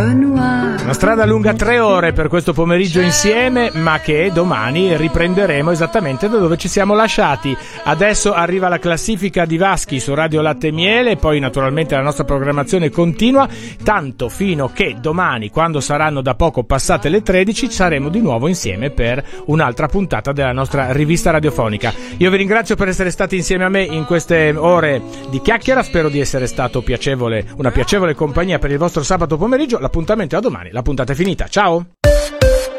Una strada lunga 3 ore per questo pomeriggio insieme, ma che domani riprenderemo esattamente da dove ci siamo lasciati. Adesso arriva la classifica di Vaschi su Radio Latte e Miele, poi naturalmente la nostra programmazione continua, tanto fino che domani, quando saranno da poco passate le 13, saremo di nuovo insieme per un'altra puntata della nostra rivista radiofonica. Io vi ringrazio per essere stati insieme a me in queste ore di chiacchiera, spero di essere stato piacevole, una piacevole compagnia per il vostro sabato pomeriggio. L'appuntamento è a domani, la puntata è finita, ciao!